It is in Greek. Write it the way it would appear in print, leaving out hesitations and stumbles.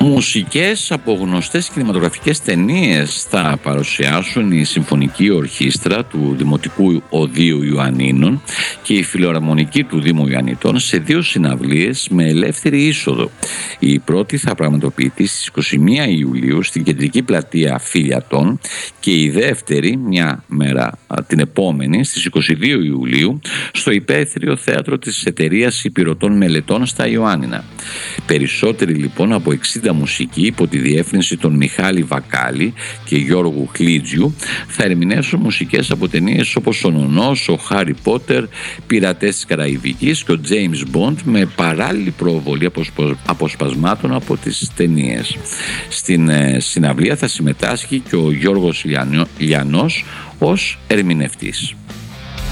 Μουσικές από γνωστές κινηματογραφικές ταινίες θα παρουσιάσουν η Συμφωνική Ορχήστρα του Δημοτικού Οδείου Ιωαννίνων και η Φιλοαρμονική του Δήμου Ιωαννιτών σε 2 συναυλίες με ελεύθερη είσοδο. Η πρώτη θα πραγματοποιηθεί στις 21 Ιουλίου στην Κεντρική Πλατεία Φιλιατών και η δεύτερη, μια μέρα την επόμενη, στις 22 Ιουλίου στο Υπαίθριο Θέατρο της Εταιρείας Υπηρετών Μελετών στα Ιωάννινα. Περισσότεροι λοιπόν από 60 μουσικοί υπό τη διεύθυνση των Μιχάλη Βακάλη και Γιώργου Χλίτζιου θα ερμηνεύσουν μουσικές από ταινίες όπως ο Νονός, ο Χάρι Πότερ, Πειρατές της Καραϊβικής και ο Τζέιμς Μποντ, με παράλληλη προβολή αποσπασμάτων από τις ταινίες. Στην συναυλία θα συμμετάσχει και ο Γιώργος Λιανός ως ερμηνευτής.